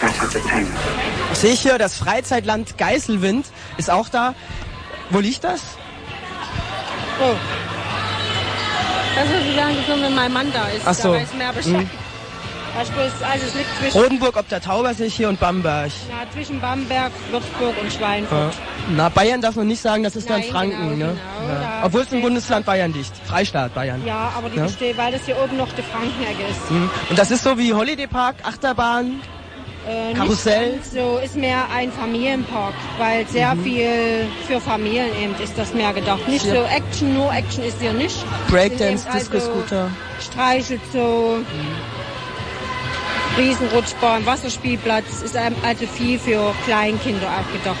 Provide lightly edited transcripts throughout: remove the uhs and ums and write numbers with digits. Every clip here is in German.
Sehe ich hier, das Freizeitland Geiselwind ist auch da. Wo liegt das? Oh. Das ist sozusagen so, wenn mein Mann da ist. Ach so. Da weiß mehr Bescheid. Also es liegt zwischen Rodenburg ob der Tauber sehe ich hier und Bamberg. Ja, zwischen Bamberg, Würzburg und Schweinfurt. Na, Bayern darf man nicht sagen, das ist dann Franken, genau, ne? genau. Ja. Obwohl es im Bundesland Bayern liegt. Freistaat Bayern. Ja, aber die besteht, weil das hier oben noch die Frankenecke ist. Und das ist so wie Holiday Park, Achterbahn, Karussell? Nicht so, ist mehr ein Familienpark, weil sehr viel für Familien eben ist das mehr gedacht. Nicht so Action, nur Action ist hier nicht. Breakdance, Disco-Scooter. Streichelzoo, Riesenrutschbahn, Wasserspielplatz, ist also viel für Kleinkinder auch gedacht.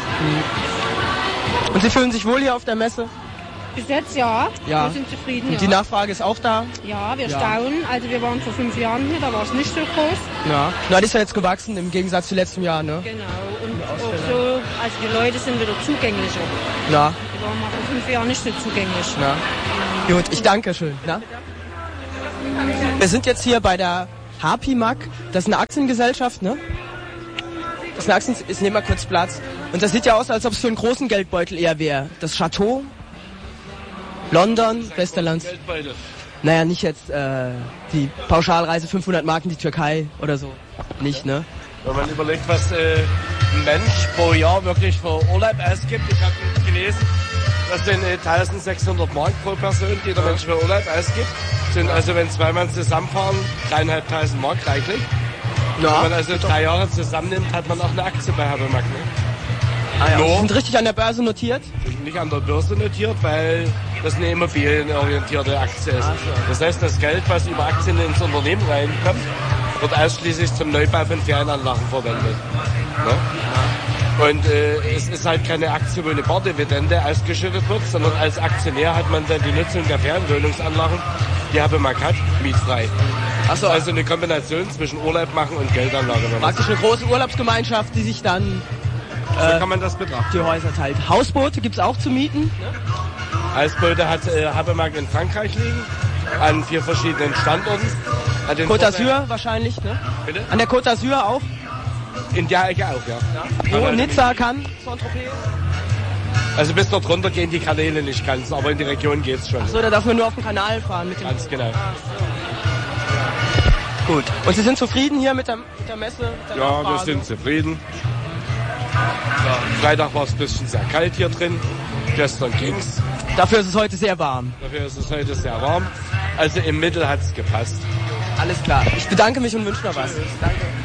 Und Sie fühlen sich wohl hier auf der Messe? Bis jetzt ja. Ja. Wir sind zufrieden. Und die Nachfrage ist auch da? Ja, wir staunen. Also wir waren vor 5 Jahren hier, da war es nicht so groß. Ja. Na, das ist ja jetzt gewachsen im Gegensatz zu letztem Jahr, ne? Genau. Und auch so, also die Leute sind wieder zugänglicher. Ja. Die waren mal vor 5 Jahren nicht so zugänglich. Ja. Gut, ich danke schön. Na? Wir sind jetzt hier bei der Hapimak. Das ist eine Aktiengesellschaft, ne? Das ist eine Aktien... Ich nehme mal kurz Platz. Und das sieht ja aus, als ob es für einen großen Geldbeutel eher wäre. Das Chateau... London, Westerlands. Naja, nicht jetzt die Pauschalreise 500 Mark in die Türkei oder so. Nicht, ne? Wenn man überlegt, was ein Mensch pro Jahr wirklich für Urlaub ausgibt. Ich habe gelesen, das sind 1600 Mark pro Person, die der Mensch für Urlaub ausgibt. Sind also, wenn zwei Mann zusammenfahren, 3.500 Mark reichlich. Ja. Wenn man also 3 Jahre zusammennimmt, hat man auch eine Aktie bei Habermack. Ne? Ah ja, die sind richtig an der Börse notiert? Nicht an der Börse notiert, weil das eine immobilienorientierte Aktie ist. Das heißt, das Geld, was über Aktien ins Unternehmen reinkommt, wird ausschließlich zum Neubau von Ferienanlagen verwendet. Ne? Und es ist halt keine Aktie, wo eine Bardividende ausgeschüttet wird, sondern als Aktionär hat man dann die Nutzung der Ferienwohnungsanlagen, die Habermack hat, mietfrei. Ach so. Also eine Kombination zwischen Urlaub machen und Geldanlage. Praktisch eine große Urlaubsgemeinschaft, die sich dann so kann man das betrachten. Die Häuser teilt. Hausboote gibt's auch zu mieten? Hausboote hat Habermack in Frankreich liegen, an 4 verschiedenen Standorten. Côte d'Azur wahrscheinlich, ne? Bitte? An der Côte d'Azur auch? In der Ecke auch, ja. Wo? Nizza, Cannes, Saint-Tropez? Also bis dort runter gehen die Kanäle nicht ganz, aber in die Region geht's schon. Achso, da darf man nur auf dem Kanal fahren. Mit dem ganz genau. Gut. Und Sie sind zufrieden hier mit der Messe? Mit der ja, wir sind zufrieden. Ja, Freitag war es ein bisschen sehr kalt hier drin, gestern ging's. Dafür ist es heute sehr warm. Dafür ist es heute sehr warm. Also im Mittel hat's gepasst. Alles klar. Ich bedanke mich und wünsche noch was. Danke.